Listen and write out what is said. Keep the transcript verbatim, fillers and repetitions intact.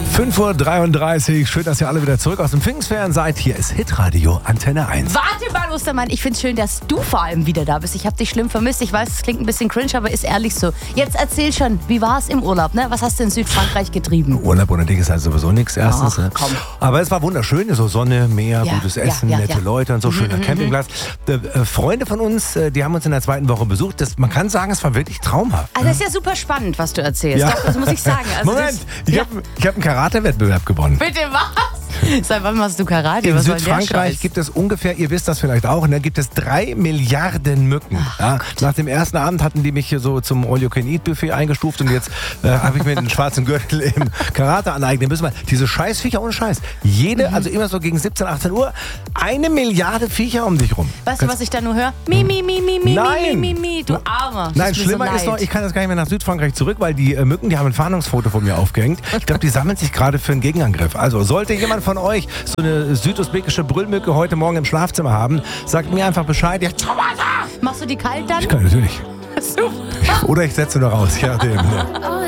fünf Uhr dreiunddreißig, schön, dass ihr alle wieder zurück aus dem Pfingstferien seid. Hier ist Hitradio Antenne eins. Warte mal, Ostermann, ich find's schön, dass du vor allem wieder da bist. Ich habe dich schlimm vermisst. Ich weiß, es klingt ein bisschen cringe, aber ist ehrlich so. Jetzt erzähl schon, wie war es im Urlaub? Ne? Was hast du in Südfrankreich getrieben? Urlaub ohne dich ist halt sowieso nichts erstens. Ach, ne? komm. Aber es war wunderschön, so Sonne, Meer, Ja, gutes ja, Essen, ja, nette ja. Leute und so, schöner Mhm, Campingplatz. Äh, äh, Freunde von uns, äh, die haben uns in der zweiten Woche besucht. Das, man kann sagen, es war wirklich traumhaft. Also das ist ja super spannend, was du erzählst. Ja. Doch, das muss ich sagen. Also Moment, das, ich ja. habe ich hab einen Karate-Wettbewerb gewonnen. Bitte was? Seit wann machst du Karate? In Was soll denn der Südfrankreich Scheiß? gibt es ungefähr, ihr wisst das vielleicht auch, ne, gibt es drei Milliarden Mücken. Ja, nach dem ersten Abend hatten die mich hier so zum All-You-Can-Eat-Buffet eingestuft und jetzt äh, habe ich mir den schwarzen Gürtel im Karate aneignen müssen. Diese Scheißviecher ohne Scheiß. Jede, Mhm. also immer so gegen siebzehn, achtzehn Uhr, eine Milliarde Viecher um dich rum. Weißt du, was ich da nur höre? Mi, mi, mi, mi, mi, Nein. mi, mi, mi, du Armer. Nein, Tut mir schlimmer so ist leid. noch, ich kann jetzt gar nicht mehr nach Südfrankreich zurück, weil die äh, Mücken, die haben ein Fahndungsfoto von mir aufgehängt. Ich glaube, die sammeln sich gerade für einen Gegenangriff. Also sollte jemand von euch so eine südusbekische Brüllmücke heute Morgen im Schlafzimmer haben, sagt mir einfach Bescheid. Ja, Machst du die kalt dann? ich kann natürlich. Super. Oder ich setze nur raus. Ja, dem, ne?